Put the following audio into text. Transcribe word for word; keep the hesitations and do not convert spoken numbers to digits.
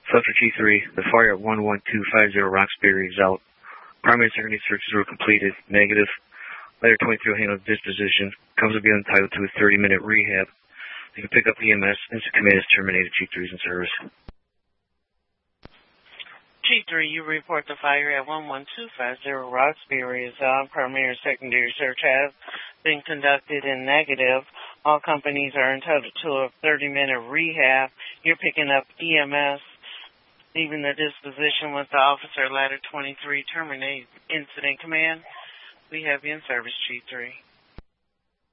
Subject G three, the fire at one one two five zero Roxbury is out. Primary and secondary searches were completed. Negative. Letter twenty-three will handle disposition. Comes to be entitled to a thirty-minute rehab. You can pick up E M S. Instant command is terminated. G three is in service. G three, you report the fire at one one two five zero Roxbury is out. Primary and secondary search has been conducted in negative. All companies are entitled to a thirty-minute rehab. You're picking up E M S. Leaving the disposition with the officer. Ladder twenty-three terminate incident command. We have you in service, G three.